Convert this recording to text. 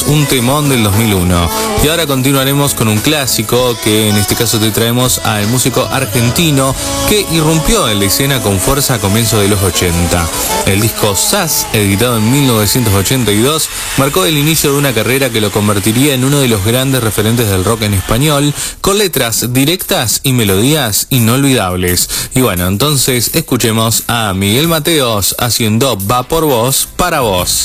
un temón del 2001. Y ahora continuaremos con un clásico que en este caso te traemos al músico argentino que irrumpió en la escena con fuerza a comienzos de los 80. El disco Sass, editado en 1982, marcó el inicio de una carrera que lo convertiría en uno de los grandes referentes del rock en español, con letras directas y melodías inolvidables. Y bueno, entonces escuchemos a Miguel Mateos haciendo Va por vos, para vos.